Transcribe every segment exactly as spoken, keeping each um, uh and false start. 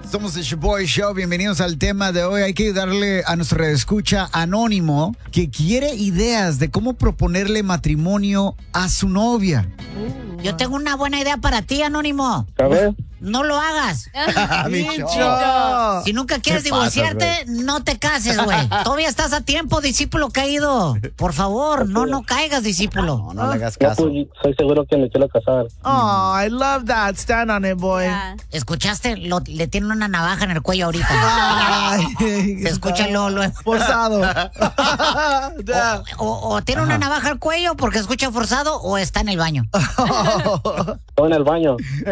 Somos el Shaboy Show. Bienvenidos al tema de hoy. Hay que ayudarle a nuestro escucha anónimo que quiere ideas de cómo proponerle matrimonio a su novia. Yo tengo una buena idea para ti, Anónimo. A ver. No lo hagas. Bicho. Si nunca quieres ¿Qué pasa, divorciarte, no te cases, güey. Todavía estás a tiempo, discípulo caído. Por favor, no, no caigas, discípulo. No, no le hagas No, caso. pues, soy seguro que me quiero casar. Oh, I love that. Stand on it, boy. Yeah. ¿Escuchaste? Lo- le tiene una navaja en el cuello ahorita. Ay, Se escucha lo, lo- Forzado. Yeah. o, o tiene una navaja al cuello porque escucha forzado o está en el baño. Estoy en el baño.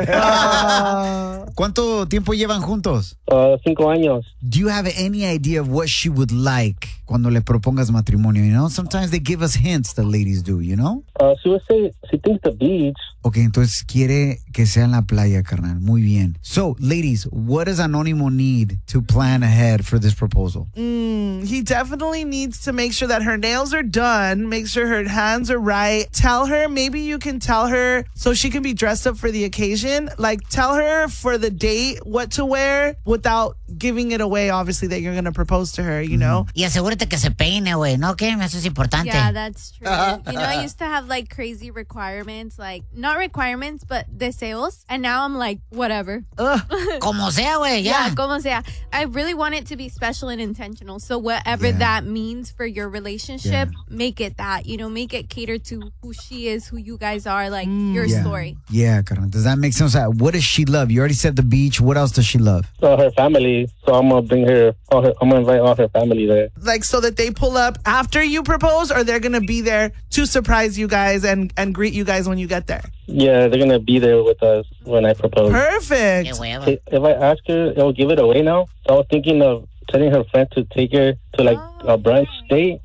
¿Cuánto tiempo llevan juntos? Uh, cinco años. Do you have any idea of what she would like cuando le propongas matrimonio? You know, sometimes they give us hints, the ladies do, you know? Uh, she would say she thinks the beach. Ok, entonces quiere que sea en la playa, carnal. Muy bien. So, ladies, what does Anónimo need to plan ahead for this proposal? Mm, he definitely needs to make sure that her nails are done, make sure her hands are right. Tell her, maybe you can tell her so she can be dressed up for the occasion. Like, tell her for the date what to wear without giving it away, obviously, that you're going to propose to her, you know? Y asegúrate que se peine, güey, ¿no? ¿Qué? Eso es importante. Yeah, that's true. You know, I used to have like crazy requirements, like not requirements, but deseos. And now I'm like, whatever. Como sea, güey, ya. Yeah, como sea. I really want it to be special and intentional. So whatever Yeah. that means for your relationship, make it that. You know, make it cater to who she is, who you guys are, like your Yeah. story. Yeah, carnal. Does that make sense? Uh, What does she love? You already said the beach. What else does she love? Uh, her family. So I'm gonna bring her. All her I'm gonna invite all her family there. Like, so that they pull up after you propose, or they're going to be there to surprise you guys and, and greet you guys when you get there? Yeah, they're gonna be there with us when I propose. Perfect. Qué hueva. If if I ask her, it'll give it away now. So I was thinking of telling her friend to take her to like a brunch date,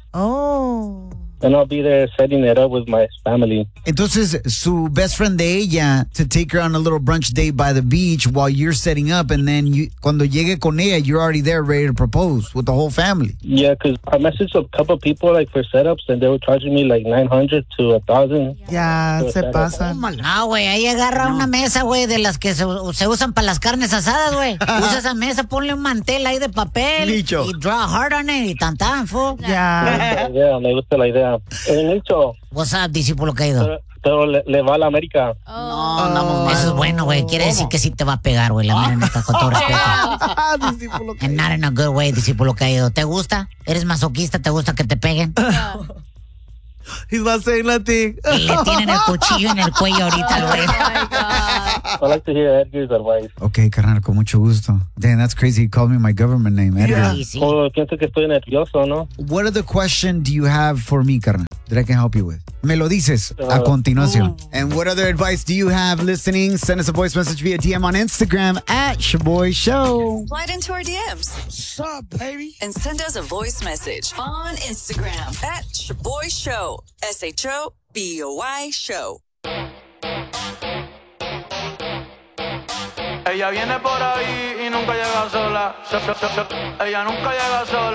Oh. and I'll be there setting it up with my family. Entonces, su best friend de ella to take her on a little brunch date by the beach while you're setting up, and then you, cuando llegue con ella, you're already there ready to propose with the whole family. Yeah, 'cause I messaged a couple people like for setups, and they were charging me like nine hundred to a thousand. Ya, se pasa. No, güey, ahí agarra una mesa, güey, de las que se, se usan para las carnes asadas, güey. Usa esa mesa, ponle un mantel ahí de papel Licho. y draw a heart on it y tan tan, fool. Ya. Yeah, me gusta la idea. En hecho, What's up, discípulo caído? pero, pero le, le va a la América. Oh. Eso es bueno, güey. Quiere decir que sí te va a pegar, güey. La mera neta, con todo respeto. Discípulo. And not in a good way, discípulo caído. ¿Te gusta? ¿Eres masoquista? ¿Te gusta que te peguen? He's not saying nothing. Y le tienen el cuchillo en el cuello ahorita, al güey. Oh my God. I like to hear Edgar's advice. Okay, carnal, con mucho gusto. Damn, that's crazy. He called me my government name, Edgar. Sí, sí. Oh, pienso que estoy nervioso, ¿no? What other question do you have for me, carnal, that I can help you with? Me lo dices a Uh, continuación. And what other advice do you have listening? Send us a voice message via D M on Instagram at Shaboy Show. Slide into our D Ms. What's up, baby? And send us a voice message on Instagram at Shaboy Show. S H O B O Y Show. Ella viene por ahí y nunca llega sola. Ella nunca llega sola.